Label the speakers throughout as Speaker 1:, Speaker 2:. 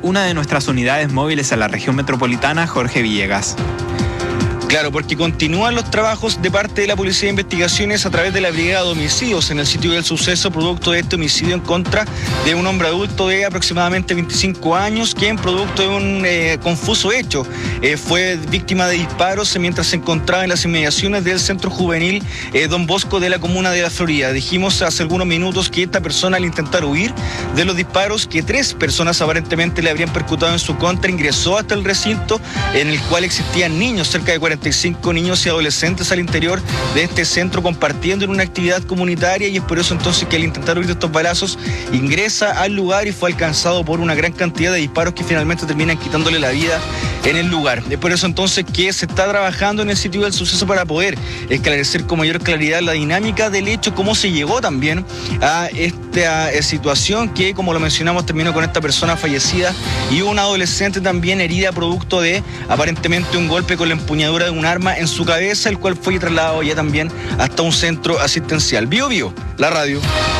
Speaker 1: una de nuestras unidades móviles a la región metropolitana, Jorge Villegas.
Speaker 2: Claro, porque continúan los trabajos de parte de la Policía de Investigaciones a través de la Brigada de Homicidios en el sitio del suceso, producto de este homicidio en contra de un hombre adulto de aproximadamente 25 años, quien producto de un confuso hecho fue víctima de disparos mientras se encontraba en las inmediaciones del Centro Juvenil Don Bosco de la comuna de La Florida. Dijimos hace algunos minutos que esta persona, al intentar huir de los disparos que 3 personas aparentemente le habrían percutado en su contra, ingresó hasta el recinto en el cual existían niños, cerca de 45 niños y adolescentes al interior de este centro compartiendo en una actividad comunitaria, y es por eso entonces que al intentar huir de estos balazos ingresa al lugar y fue alcanzado por una gran cantidad de disparos que finalmente terminan quitándole la vida en el lugar. Es por eso entonces que se está trabajando en el sitio del suceso para poder esclarecer con mayor claridad la dinámica del hecho, cómo se llegó también a esta situación que, como lo mencionamos, terminó con esta persona fallecida y una adolescente también herida producto de aparentemente un golpe con la empuñadura de un arma en su cabeza, el cual fue trasladado ya también hasta un centro asistencial. Bio, la radio.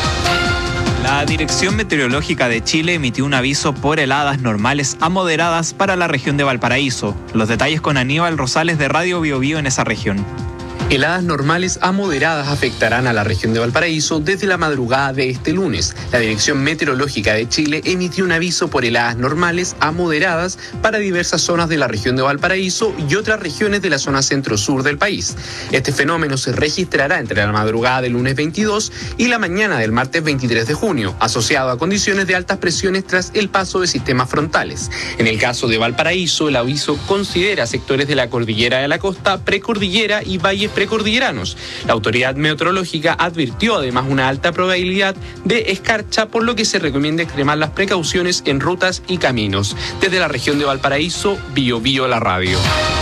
Speaker 1: La Dirección Meteorológica de Chile emitió un aviso por heladas normales a moderadas para la región de Valparaíso. Los detalles con Aníbal Rosales de Radio Bio en esa región.
Speaker 3: Heladas normales a moderadas afectarán a la región de Valparaíso desde la madrugada de este lunes. La Dirección Meteorológica de Chile emitió un aviso por heladas normales a moderadas para diversas zonas de la región de Valparaíso y otras regiones de la zona centro-sur del país. Este fenómeno se registrará entre la madrugada del lunes 22 y la mañana del martes 23 de junio, asociado a condiciones de altas presiones tras el paso de sistemas frontales. En el caso de Valparaíso, el aviso considera sectores de la cordillera de la costa, precordillera y valles precordilleranos. La autoridad meteorológica advirtió además una alta probabilidad de escarcha, por lo que se recomienda extremar las precauciones en rutas y caminos. Desde la región de Valparaíso, Bio la radio.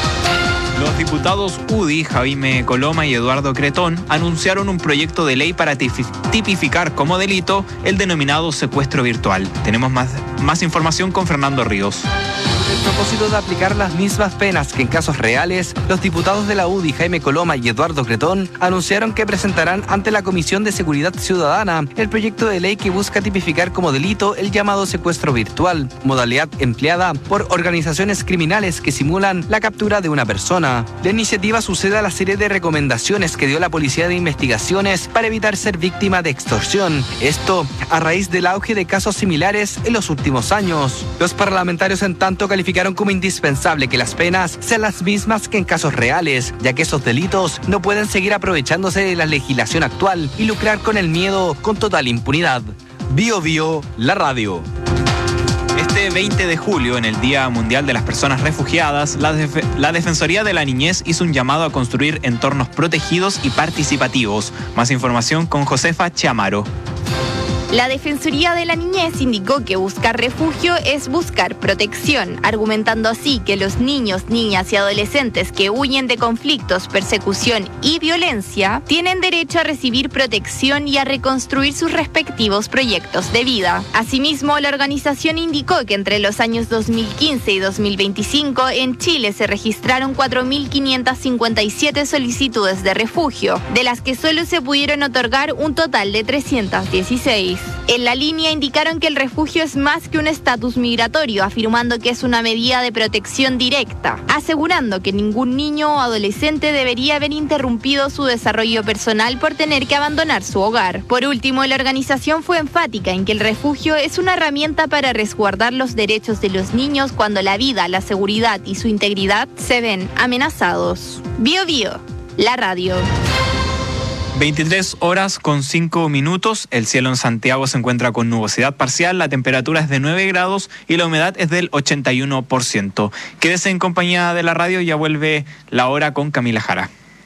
Speaker 1: Los diputados UDI, Jaime Coloma y Eduardo Cretón, anunciaron un proyecto de ley para tipificar como delito el denominado secuestro virtual. Tenemos más información con Fernando Ríos.
Speaker 4: Con el propósito de aplicar las mismas penas que en casos reales, los diputados de la UDI, Jaime Coloma y Eduardo Cretón, anunciaron que presentarán ante la Comisión de Seguridad Ciudadana el proyecto de ley que busca tipificar como delito el llamado secuestro virtual, modalidad empleada por organizaciones criminales que simulan la captura de una persona. La iniciativa sucede a la serie de recomendaciones que dio la Policía de Investigaciones para evitar ser víctima de extorsión. Esto a raíz del auge de casos similares en los últimos años. Los parlamentarios, en tanto, calificaron como indispensable que las penas sean las mismas que en casos reales, ya que esos delitos no pueden seguir aprovechándose de la legislación actual y lucrar con el miedo con total impunidad. Bio, la radio.
Speaker 1: Este 20 de julio, en el Día Mundial de las Personas Refugiadas, la Defensoría de la Niñez hizo un llamado a construir entornos protegidos y participativos. Más información con Josefa Chiamaro.
Speaker 5: La Defensoría de la Niñez indicó que buscar refugio es buscar protección, argumentando así que los niños, niñas y adolescentes que huyen de conflictos, persecución y violencia tienen derecho a recibir protección y a reconstruir sus respectivos proyectos de vida. Asimismo, la organización indicó que entre los años 2015 y 2025 en Chile se registraron 4.557 solicitudes de refugio, de las que solo se pudieron otorgar un total de 316. En la línea indicaron que el refugio es más que un estatus migratorio, afirmando que es una medida de protección directa, asegurando que ningún niño o adolescente debería haber interrumpido su desarrollo personal por tener que abandonar su hogar. Por último, la organización fue enfática en que el refugio es una herramienta para resguardar los derechos de los niños cuando la vida, la seguridad y su integridad se ven amenazados. Bio, la radio.
Speaker 1: 23 horas con 5 minutos, el cielo en Santiago se encuentra con nubosidad parcial, la temperatura es de 9 grados y la humedad es del 81%. Quédese en compañía de la radio, ya vuelve la hora con Camila Jara.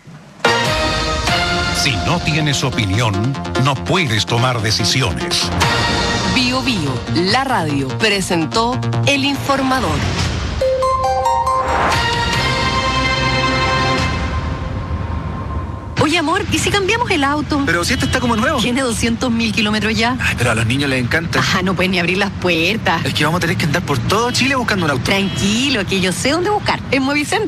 Speaker 6: Si no tienes opinión, no puedes tomar decisiones.
Speaker 7: Bio, la radio, presentó El Informador. Oye, amor, ¿y si cambiamos el auto?
Speaker 8: Pero si este está como nuevo.
Speaker 7: Tiene 200.000 kilómetros ya.
Speaker 8: Ay, pero a los niños les encanta.
Speaker 7: No pueden ni abrir las puertas.
Speaker 8: Es que vamos a tener que andar por todo Chile buscando un auto.
Speaker 7: Tranquilo, que yo sé dónde buscar. En Movicentro.